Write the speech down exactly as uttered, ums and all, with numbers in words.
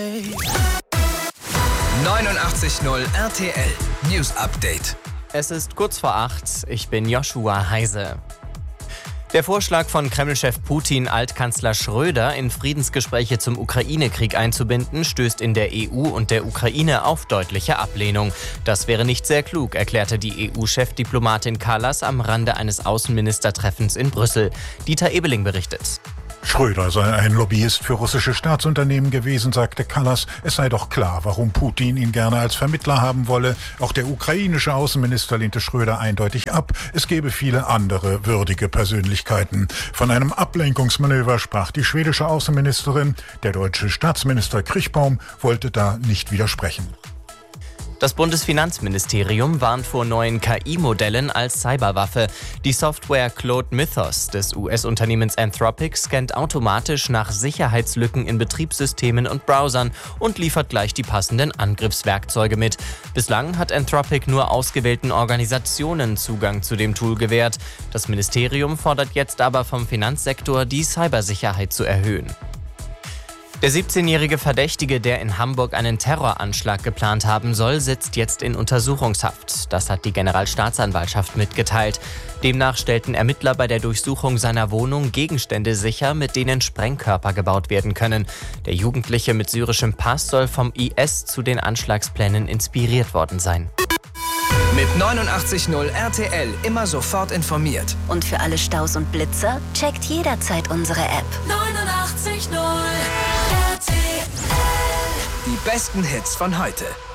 neunundachtzig Komma null R T L News Update. Es ist kurz vor acht. Ich bin Joshua Heise. Der Vorschlag von Kreml-Chef Putin, Altkanzler Schröder in Friedensgespräche zum Ukraine-Krieg einzubinden, stößt in der E U und der Ukraine auf deutliche Ablehnung. Das wäre nicht sehr klug, erklärte die E U-Chefdiplomatin Kallas am Rande eines Außenministertreffens in Brüssel. Dieter Ebeling berichtet. Schröder sei ein Lobbyist für russische Staatsunternehmen gewesen, sagte Kallas. Es sei doch klar, warum Putin ihn gerne als Vermittler haben wolle. Auch der ukrainische Außenminister lehnte Schröder eindeutig ab. Es gäbe viele andere würdige Persönlichkeiten. Von einem Ablenkungsmanöver sprach die schwedische Außenministerin. Der deutsche Staatsminister Kriegbaum wollte da nicht widersprechen. Das Bundesfinanzministerium warnt vor neuen K I-Modellen als Cyberwaffe. Die Software Claude Mythos des U S-Unternehmens Anthropic scannt automatisch nach Sicherheitslücken in Betriebssystemen und Browsern und liefert gleich die passenden Angriffswerkzeuge mit. Bislang hat Anthropic nur ausgewählten Organisationen Zugang zu dem Tool gewährt. Das Ministerium fordert jetzt aber vom Finanzsektor, die Cybersicherheit zu erhöhen. Der siebzehnjährige Verdächtige, der in Hamburg einen Terroranschlag geplant haben soll, sitzt jetzt in Untersuchungshaft. Das hat die Generalstaatsanwaltschaft mitgeteilt. Demnach stellten Ermittler bei der Durchsuchung seiner Wohnung Gegenstände sicher, mit denen Sprengkörper gebaut werden können. Der Jugendliche mit syrischem Pass soll vom I S zu den Anschlagsplänen inspiriert worden sein. Mit neunundachtzig Komma null R T L immer sofort informiert. Und für alle Staus und Blitzer checkt jederzeit unsere App. neunundachtzig Komma null R T L. Die besten Hits von heute.